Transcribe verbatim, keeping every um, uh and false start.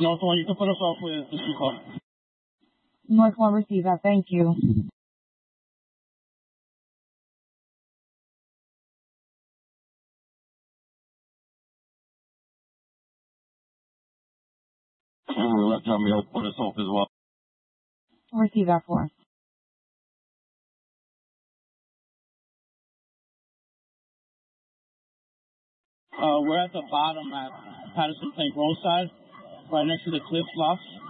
North one, you can put us off with the two car. North one, receive that. Thank you. And let Jamil put us off as well. Receive that for. Uh, we're at the bottom at Patterson Tank Roadside, right next to the Cliff Lofts.